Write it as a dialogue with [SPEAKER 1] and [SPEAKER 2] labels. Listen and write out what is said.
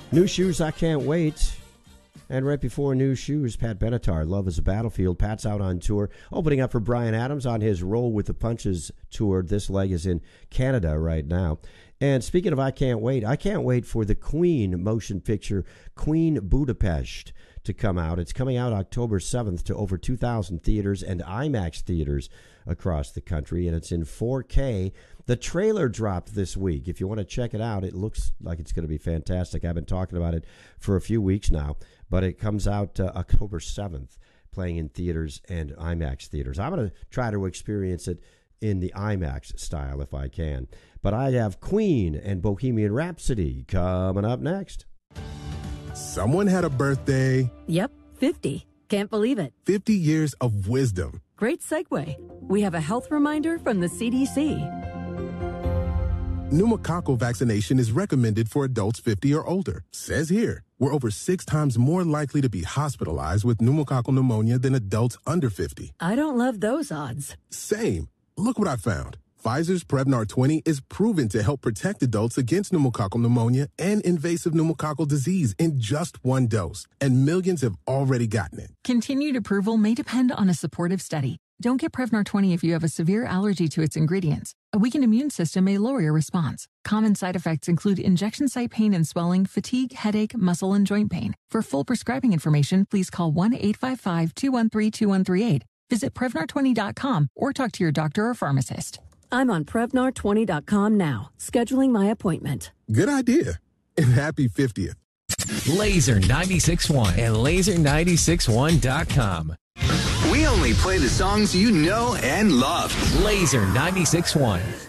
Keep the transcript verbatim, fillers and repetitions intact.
[SPEAKER 1] New Shoes, I Can't Wait. And right before New Shoes, Pat Benatar, Love is a Battlefield. Pat's out on tour, opening up for Bryan Adams on his Roll with the Punches tour. This leg is in Canada right now. And speaking of I Can't Wait, I can't wait for the Queen motion picture, Queen Budapest, to come out. It's coming out October seventh to over two thousand theaters and IMAX theaters across the country, and it's in four K. The trailer dropped this week. If you want to check it out, it looks like it's going to be fantastic. I've been talking about it for a few weeks now, but it comes out uh, October seventh, playing in theaters and IMAX theaters. I'm going to try to experience it in the IMAX style if I can. But I have Queen and Bohemian Rhapsody coming up next.
[SPEAKER 2] Someone had a birthday.
[SPEAKER 3] Yep, fifty. Can't believe it.
[SPEAKER 2] fifty years of wisdom.
[SPEAKER 3] Great segue. We have a health reminder from the C D C.
[SPEAKER 2] Pneumococcal vaccination is recommended for adults fifty or older. Says here, we're over six times more likely to be hospitalized with pneumococcal pneumonia than adults under fifty.
[SPEAKER 3] I don't love those odds.
[SPEAKER 2] Same. Look what I found. Pfizer's Prevnar twenty is proven to help protect adults against pneumococcal pneumonia and invasive pneumococcal disease in just one dose, and millions have already gotten it.
[SPEAKER 4] Continued approval may depend on a supportive study. Don't get Prevnar twenty if you have a severe allergy to its ingredients. A weakened immune system may lower your response. Common side effects include injection site pain and swelling, fatigue, headache, muscle, and joint pain. For full prescribing information, please call one eight five five, two one three, two one three eight. Visit Prevnar twenty dot com or talk to your doctor or pharmacist.
[SPEAKER 3] I'm on Prevnar twenty dot com now, scheduling my appointment.
[SPEAKER 2] Good idea. And happy fiftieth.
[SPEAKER 5] Laser ninety-six point one and laser ninety-six one dot com.
[SPEAKER 6] We only play the songs you know and love.
[SPEAKER 5] Laser ninety-six point one.